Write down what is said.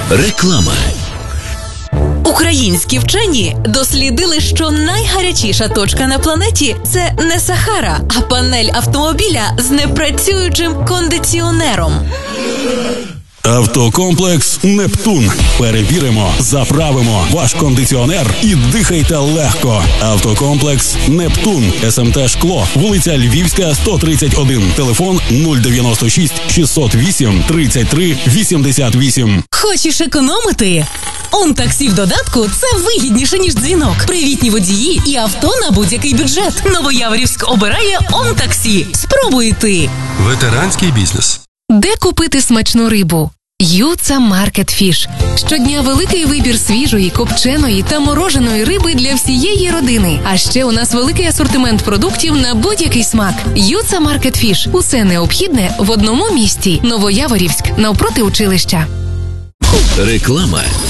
Реклама. Українські вчені дослідили, що найгарячіша точка на планеті – це не Сахара, а панель автомобіля з непрацюючим кондиціонером. Автокомплекс «Нептун». Перевіримо, заправимо ваш кондиціонер і дихайте легко. Автокомплекс «Нептун». СМТ «Шкло». Вулиця Львівська, 131. Телефон 096 608 33 88. Хочеш економити? ОнТаксі в додатку – це вигідніше, ніж дзвінок. Привітні водії і авто на будь-який бюджет. Новояворівськ обирає ОнТаксі. Спробуй ти. Ветеранський бізнес. Де купити смачну рибу? Юца Маркет Фіш. Щодня великий вибір свіжої, копченої та мороженої риби для всієї родини. А ще у нас великий асортимент продуктів на будь-який смак. Юца Маркет Фіш. Усе необхідне в одному місці. Новояворівськ, навпроти училища. Реклама.